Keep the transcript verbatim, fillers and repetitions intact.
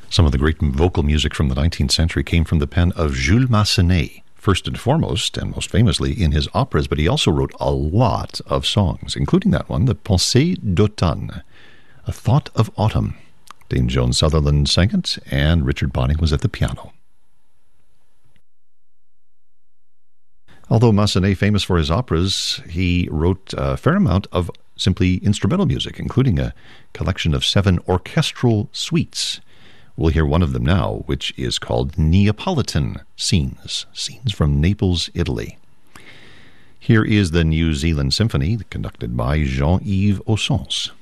Some of the great vocal music from the nineteenth century came from the pen of Jules Massenet, first and foremost, and most famously in his operas, but he also wrote a lot of songs, including that one, the Pensée d'automne, A Thought of Autumn. Dame Joan Sutherland sang it, and Richard Bonning was at the piano. Although Massenet, famous for his operas, he wrote a fair amount of simply instrumental music, including a collection of seven orchestral suites. We'll hear one of them now, which is called Neapolitan Scenes, Scenes from Naples, Italy. Here is the New Zealand Symphony, conducted by Jean-Yves Ossens.